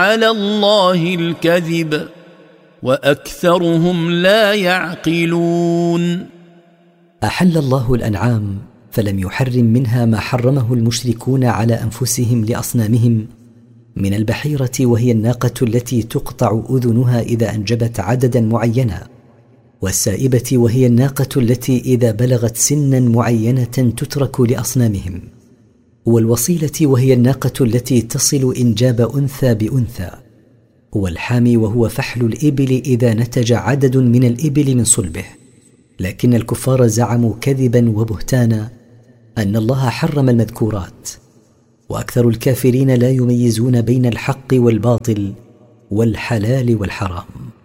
على الله الكذب وأكثرهم لا يعقلون. أحل الله الأنعام فلم يحرم منها ما حرمه المشركون على أنفسهم لأصنامهم من البحيرة، وهي الناقة التي تقطع أذنها إذا أنجبت عددا معينا، والسائبة وهي الناقة التي إذا بلغت سنا معينة تترك لأصنامهم، والوصيلة وهي الناقة التي تصل إنجاب أنثى بأنثى، والحامي وهو فحل الإبل إذا نتج عدد من الإبل من صلبه. لكن الكفار زعموا كذبا وبهتانا أن الله حرم المذكورات، وأكثر الكافرين لا يميزون بين الحق والباطل والحلال والحرام.